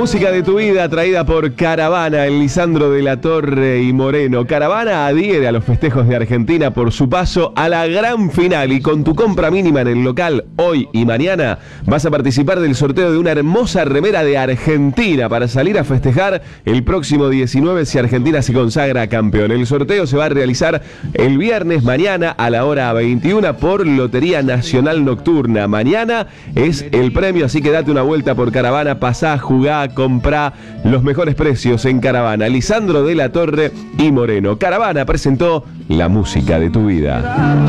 música de tu vida traída por Caravana, el Lisandro de la Torre y Moreno. Caravana adhiere a los festejos de Argentina por su paso a la gran final y con tu compra mínima en el local hoy y mañana vas a participar del sorteo de una hermosa remera de Argentina para salir a festejar el próximo 19 si Argentina se consagra campeón. El sorteo se va a realizar el viernes mañana a la hora 21 por Lotería Nacional Nocturna. Mañana es el premio, así que date una vuelta por Caravana, pasá, jugá, comprá los mejores precios en Caravana. Lisandro de la Torre y Moreno. Caravana presentó la música de tu vida.